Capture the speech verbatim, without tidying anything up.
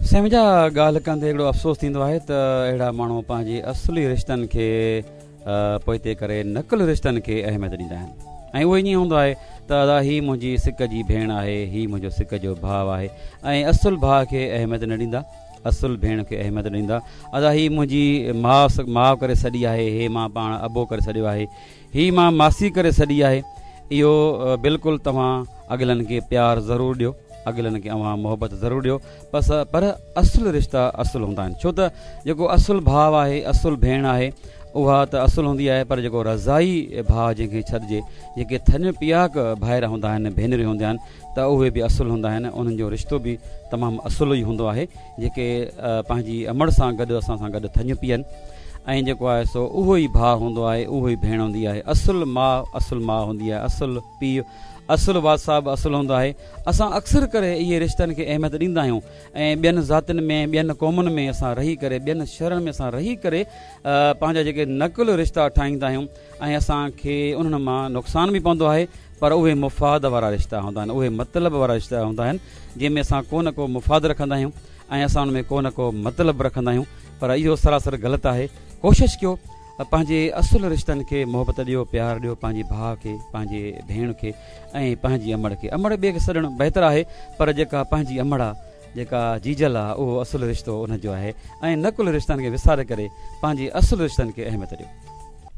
साईं मुंहिंजा ॻाल्हि कंदे हिकिड़ो अफ़सोस थींदो आहे त अहिड़ा माण्हू पंहिंजे असुली रिश्तनि खे पोइते करे नक़ुल रिश्तनि खे अहमियत ॾींदा आहिनि। ऐं उहो ईअं हूंदो आहे त अदा हीअ मुंहिंजी सिक जी भेण आहे, हीअ मुंहिंजो सिक जो भाउ आहे, ऐं असुल भाउ खे अहमियत न ॾींदा, असुल भेण खे अहमियत ॾींदा। अदा हीअ मुंहिंजी माउ माउ करे सॾी आहे, हे मां पाण अबो करे छॾियो आहे, हीअ मां मासी करे सॾी आहे। इहो बिल्कुलु तव्हां अॻिलनि खे प्यारु ज़रूरु ॾियो, अॻिलनि खे अवां मोहबत ज़रूरु ॾियो, बस पर असुल रिश्ता असुल हूंदा आहिनि। छो त जेको असुल भाउ आहे, असुल भेण आहे, उहा त असुल हूंदी आहे, पर जेको रज़ाई भाउ जंहिंखे छॾिजे, जेके थन पियाक भाइर हूंदा आहिनि, भेनरियूं हूंदा आहिनि, त उहे बि असुल हूंदा आहिनि। उन्हनि जो रिश्तो बि तमामु असुल ई हूंदो आहे, जेके पंहिंजी अमड़ सां गॾु असां सां गॾु थञ पीअनि। ऐं जेको आहे सो उहो ई भाउ हूंदो आहे, उहो ई भेण हूंदी आहे। असुल माउ असुल माउ हूंदी आहे, असुल पीउ असुल वासाब असुल हूंदो आहे। असां अक्सर करे इहे रिश्तनि खे अहमियत ॾींदा आहियूं ऐं ॿियनि ज़ातियुनि में, ॿियनि क़ौमुनि में असां रही करे, ॿियनि शहरनि में असां रही करे पंहिंजा जेके नक़ुल रिश्ता ठाहींदा आहियूं ऐं असांखे उन्हनि मां नुक़सान बि पवंदो आहे। पर उहे मुफ़ाद वारा रिश्ता हूंदा आहिनि, उहे मतिलब वारा रिश्ता हूंदा आहिनि, जंहिंमें असां को न को मुफ़ाद रखंदा आहियूं ऐं असां उन में को न को मतिलबु रखंदा आहियूं। पर इहो सरासर ग़लति आहे। कोशिशि कयो पंहिंजे असुल रिश्तनि खे मोहबत ॾियो, प्यारु ॾियो, पंहिंजे भाउ खे, पंहिंजे भेण खे ऐं पंहिंजी अमड़ खे। अमड़ ॿिए खे सॾणु बहितरु आहे, पर जेका पंहिंजी अमड़ आहे, जेका जीजल आहे, उहो असुल रिश्तो उनजो आहे। ऐं नक़ुल रिश्तनि खे विसारे करे पंहिंजे असुल रिश्तनि खे अहमियत ॾियो।